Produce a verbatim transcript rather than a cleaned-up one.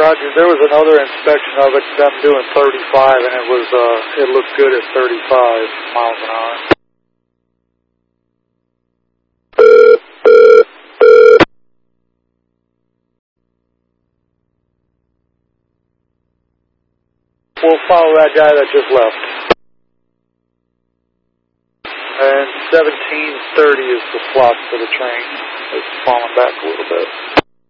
Roger. There was another inspection of it, them doing thirty-five, and it was, uh, it looked good at thirty-five miles an hour. We'll follow that guy that just left. And seventeen thirty is the slot for the train. It's falling back a little bit.